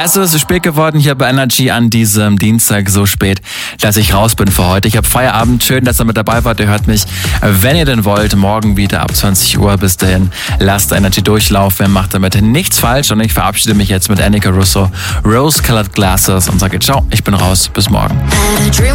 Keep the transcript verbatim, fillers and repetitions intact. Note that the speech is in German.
Es ist spät geworden hier bei Energy an diesem Dienstag, so spät, dass ich raus bin für heute. Ich habe Feierabend, schön, dass ihr mit dabei wart. Ihr hört mich, wenn ihr denn wollt, morgen wieder ab zwanzig Uhr. Bis dahin, lasst Energy durchlaufen, macht damit nichts falsch und ich verabschiede mich jetzt mit Annika Russo, Rose Colored Glasses und sage ciao, ich bin raus, bis morgen.